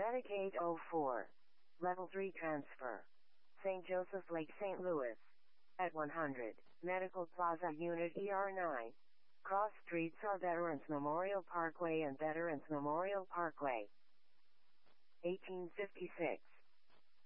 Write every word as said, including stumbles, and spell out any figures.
Medicaid oh four. Level three transfer. Saint Joseph Lake, Saint Louis. At one hundred, Medical Plaza Unit E R nine. Cross streets are Veterans Memorial Parkway and Veterans Memorial Parkway. eighteen fifty-six.